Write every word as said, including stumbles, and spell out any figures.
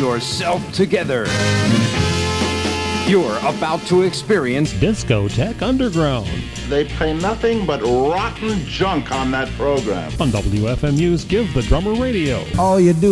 yourself together. You're about to experience Discotheque Underground. They play nothing but rotten junk on that program. On W F M U's Give the Drummer Radio. All you do